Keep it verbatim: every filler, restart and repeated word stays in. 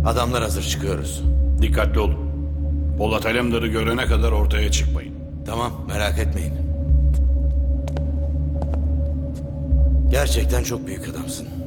Adamlar hazır, çıkıyoruz. Dikkatli olun. Polat Alemdar'ı görene kadar ortaya çıkmayın. Tamam, merak etmeyin. Gerçekten çok büyük adamsın.